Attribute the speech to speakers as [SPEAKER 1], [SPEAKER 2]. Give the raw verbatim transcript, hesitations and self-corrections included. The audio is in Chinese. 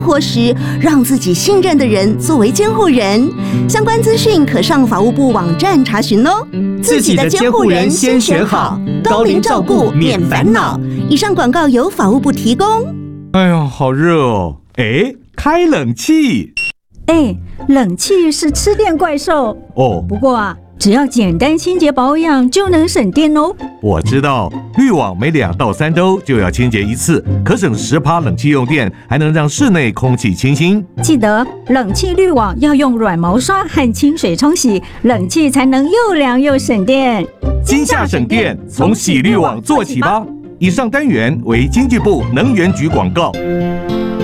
[SPEAKER 1] 或时让自己信任的人作为监护人。相关资讯可上法务部网站查询哦。
[SPEAKER 2] 自己的监护人先选好，高龄照顾免烦恼。
[SPEAKER 1] 以上广告由法务部提供。
[SPEAKER 3] 哎呀，好热哦！哎，开冷气。
[SPEAKER 4] 哎，冷气是吃电怪兽
[SPEAKER 3] 哦。
[SPEAKER 4] 不过啊，只要简单清洁保养就能省电哦。
[SPEAKER 3] 我知道，滤网每两到三周就要清洁一次，可省十趴冷气用电，还能让室内空气清新。
[SPEAKER 4] 记得冷气滤网要用软毛刷和清水冲洗，冷气才能又凉又省电。
[SPEAKER 3] 今夏省电，从洗滤网做起吧。以上单元为经济部能源局广告。